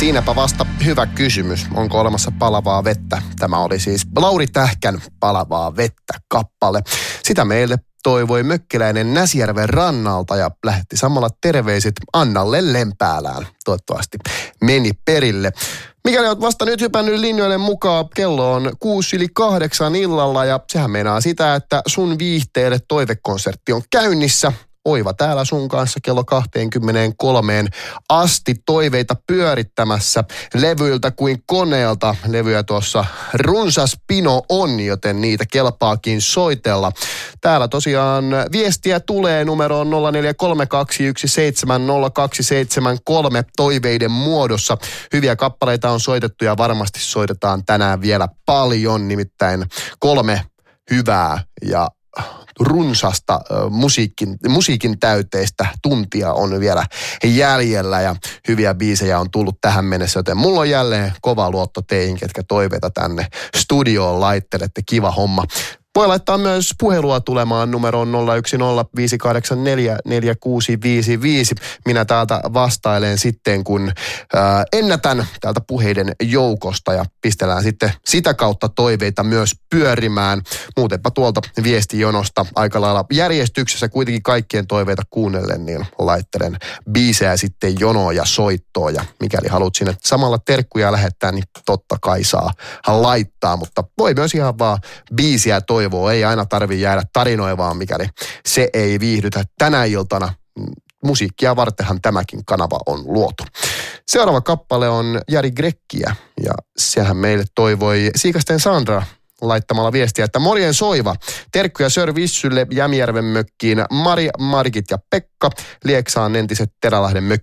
Siinäpä vasta hyvä kysymys. Onko olemassa palavaa vettä? Tämä oli siis Lauri Tähkän Palavaa vettä -kappale. Sitä meille toivoi mökkiläinen Näsijärven rannalta ja lähetti samalla terveiset Annalle Lempäälään. Toivottavasti meni perille. Mikäli olet vasta nyt hypännyt linjoille mukaan, kello on 7:06 illalla ja sehän meinaa sitä, että sun viihteelle toivekonsertti on käynnissä. Oiva täällä sun kanssa kello 23 asti toiveita pyörittämässä levyiltä kuin koneelta. Levyjä tuossa runsas pino on, joten niitä kelpaakin soitella. Täällä tosiaan viestiä tulee numeroon 0432170273 toiveiden muodossa. Hyviä kappaleita on soitettu ja varmasti soitetaan tänään vielä paljon, nimittäin 3 hyvää ja runsasta musiikin täyteistä tuntia on vielä jäljellä ja hyviä biisejä on tullut tähän mennessä, joten mulla on jälleen kova luotto teihin, ketkä toiveita tänne studioon laittelette. Kiva homma. Voi laittaa myös puhelua tulemaan numeroon 0105844655. Minä täältä vastailen sitten, kun ennätän täältä puheiden joukosta ja pistellään sitten sitä kautta toiveita myös pyörimään. Muutenpa tuolta viestijonosta aika lailla järjestyksessä kuitenkin kaikkien toiveita kuunnellen, niin laittelen biisejä sitten jonoon ja soittoon. Ja mikäli haluat sinne samalla terkkuja lähettää, niin totta kai saa laittaa, mutta voi myös ihan vaan biisiä toivoa. Ei aina tarvitse jäädä tarinoivaan, mikäli se ei viihdytä tänä iltana. Musiikkia vartenhan tämäkin kanava on luotu. Seuraava kappale on Jari Grekkiä ja sehän meille toivoi Siikasten Sandra laittamalla viestiä, että morjen soiva. Terkkuja Sör Vissylle, Jämijärven mökkiin, Mari, Margit ja Pekka, Lieksaan entiset Terälahden mökkiin.